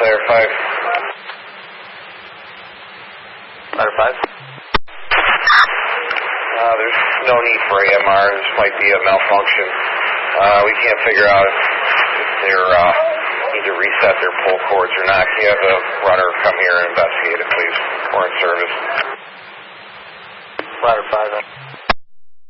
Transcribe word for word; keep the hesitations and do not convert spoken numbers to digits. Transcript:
Ladder five. Ladder five. Uh, there's no need for A M R. This might be a malfunction. Uh, we can't figure out if, if they're uh, need to reset their pull cords or not. Can you have a runner come here and investigate it, please? We're in service. Ladder five.